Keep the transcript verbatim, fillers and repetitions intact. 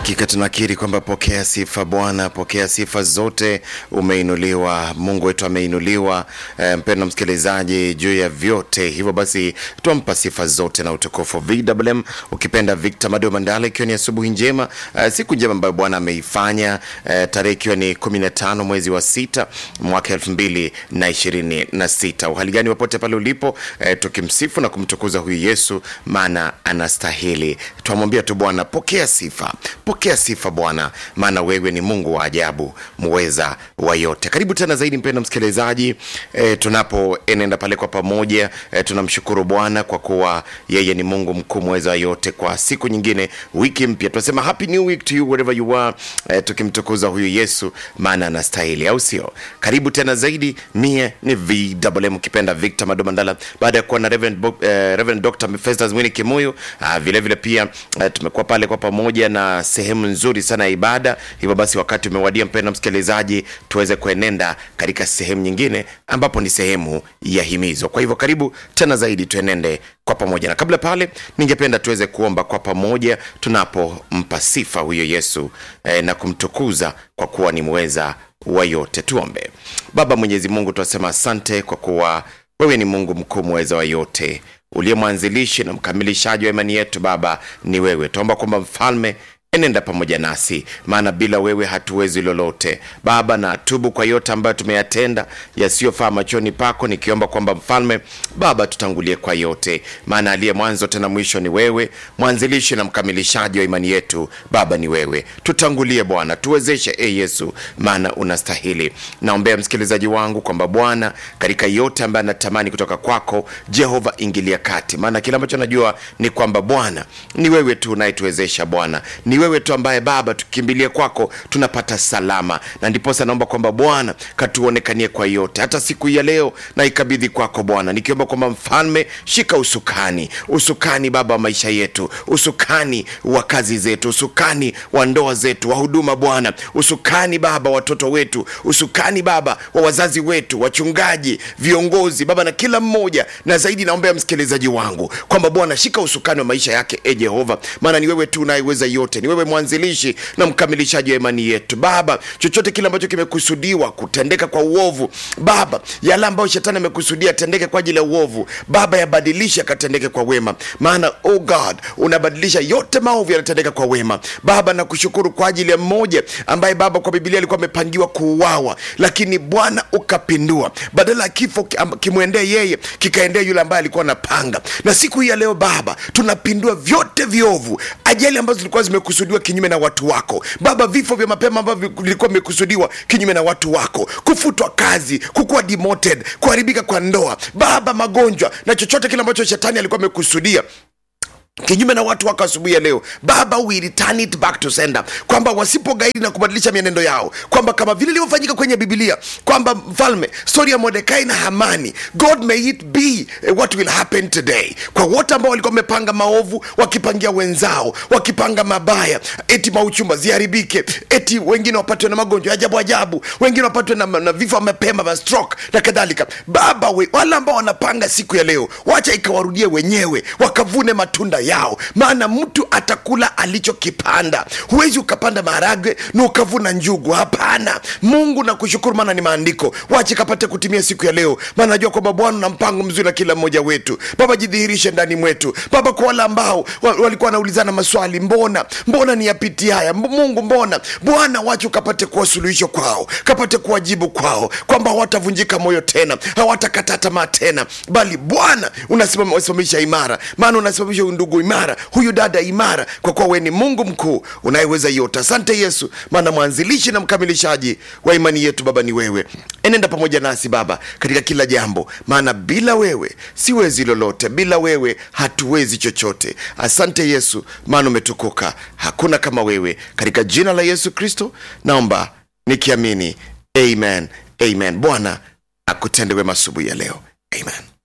Hakika tunakiri kwamba pokea sifa Bwana, pokea sifa zote, umeinuliwa, Mungu wetu ameinuliwa. E, mpendwa msikilizaji, juu ya vyote hivyo basi tuampa sifa zote na utukufu. V W M ukipenda Victor Mado Mandala, ikiwa ni asubuhi njema, e, siku njema ambayo Bwana ameifanya, e, tarehe ikiwa ni kumi na tano mwezi wa sita mwaka elfu mbili na ishirini na sita. Uhali gani wapote pale ulipo, e, tukimsifu na kumtukuza huyu Yesu maana anastahili. Tuamwambia tu Bwana, pokea sifa. Pokea sifa Bwana, maana wewe ni Mungu wa ajabu, muweza wa yote. Karibu tena zaidi mpendwa msikilizaji, e, tunapoenenda pale kwa pamoja, e, tunamshukuru Bwana kwa kuwa yeye ni Mungu mkuu muweza wa yote. Kwa siku nyingine, wiki mpya, tunasema happy new week to you wherever you are, e, tukimtukuza huyu Yesu maana anastahili, au sio? Karibu tena zaidi. Mie ni V W M ukipenda Victor Mado Mandala, baada ya kuwa na Reverend, uh, Reverend Doctor Festus Mwini Kimuyu. Uh, vile vile pia uh, tumekuwa pale kwa pamoja na sehemu nzuri sana ya ibada. Hivyo basi wakati umewadia mpendwa msikilizaji, tuweze kuenenda katika sehemu nyingine ambapo ni sehemu ya himizo. Kwa hivyo karibu tena zaidi, tuenende kwa pamoja. Na kabla pale, ningependa tuweze kuomba kwa pamoja tunapompa sifa huyo Yesu, eh, na kumtukuza kwa kuwa ni muweza wa yote. Tuombe. Baba Mwenyezi Mungu, tunasema asante kwa kuwa wewe ni Mungu mkuu muweza wa yote, uliye mwanzilishi na mkamilishaji wa imani yetu. Baba, ni wewe. Tuomba kwamba mfalme enenda pamoja nasi, maana bila wewe hatuwezi lolote. Baba, na tubu kwa yote ambayo tumeyatenda yasiyofaa machoni pako, nikiomba kwamba mfalme Baba tutangulie kwa yote, maana aliye mwanzo tena mwisho ni wewe, mwanzilishi na mkamilishaji wa imani yetu. Baba, ni wewe. Tutangulie Bwana, tuwezeshe e Yesu, maana unastahili. Naombea msikilizaji wangu kwamba Bwana, katika yote ambayo anatamani kutoka kwako, Jehova ingilia kati, maana kila ambacho najua ni kwamba Bwana ni wewe tu unayetuwezesha. Bwana, ni wewe tu ambaye Baba tukimbilie kwako tunapata salama. Na ndipo sasa naomba kwamba Bwana katuonekanie kwa yote, hata siku ya leo na ikabidhi kwako Bwana, nikiomba kwamba mfalme shika usukani, usukani Baba wa maisha yetu, usukani wa kazi zetu, usukani wa ndoa zetu, wa huduma Bwana, usukani Baba watoto wetu, usukani Baba wa wazazi wetu, wachungaji, viongozi Baba, na kila mmoja. Na zaidi naombea msikilizaji wangu kwamba Bwana shika usukani wa maisha yake e Jehova, maana ni wewe tu unayeweza yote, ni wewe mwanzilishi na mkamilishaji wa imani yetu. Baba, chochote kile ambacho kimekusudiwa kutendeka kwa uovu Baba, yale ambayo shetani amekusudia tendeke kwa ajili ya uovu Baba, yabadilisha katendeke kwa wema, maana oh God unabadilisha yote maovu yanatendeka kwa wema. Baba, nakushukuru kwa ajili ya mmoja ambaye Baba kwa Biblia alikuwa amepangiwa kuuawa, lakini Bwana ukapindua, badala ya kifo kimwendea yeye kikaendea yule ambaye alikuwa anapanga. Na siku hii ya leo Baba tunapindua vyote viovu, ajali ambazo zilikuwa zimekusudiwa kinyume na watu wako Baba, vifo vya mapema ambavyo vilikuwa vimekusudiwa kinyume na watu wako, kufutwa kazi, kukuwa demoted, kuharibika kwa ndoa Baba, magonjwa na chochote kile ambacho shetani alikuwa amekusudia kinyume na watu wako asubuhi ya leo Baba, we return it back to sender, kwamba wasipogaidi na kubadilisha mienendo yao, kwamba kama vile ilivyofanyika kwenye Biblia kwamba mfalme, story ya Mordekai na Hamani, God may it be what will happen today kwa wote ambao walikuwa wamepanga maovu, wakipangia wenzao, wakipanga mabaya, eti mauchumba ziharibike, eti wengine wapatwe na magonjwa ajabu ajabu, wengine wapatwe na, na vifo mapema, ma stroke na kadhalika. Baba, we, wale ambao wanapanga siku ya leo, wacha ikawarudie wenyewe, wakavune matunda yao, maana mtu atakula alichokipanda. Huwezi ukapanda maharagwe na ukavuna njugu, hapana. Mungu nakushukuru, maana ni maandiko, wacha kapate kutimia siku ya leo, maana najua kwamba Bwana una mpango mzuri na kila mmoja wetu. Baba, jidhihirishe ndani mwetu Baba, kwa wale ambao walikuwa wanaulizana maswali, mbona mbona ni yapiti haya Mungu, mbona Bwana, wacha ukapate kuwa suluhisho kwao, kapate kuwajibu kwao, kwamba hawatavunjika moyo tena, hawatakata tamaa tena, bali Bwana unasimamisha imara, maana unasimamisha ndugu imara, huyu dada imara, kwa kuwa wewe ni Mungu mkuu unayeweza yote. Asante Yesu, maana mwanzilishi na mkamilishaji wa imani yetu Baba ni wewe. Enenda pamoja nasi Baba katika kila jambo, maana bila wewe siwezi lolote, bila wewe hatuwezi chochote. Asante Yesu, maana umetukuka, hakuna kama wewe. Katika jina la Yesu Kristo naomba nikiamini, amen, amen. Bwana akutende wema asubuhi ya leo, amen.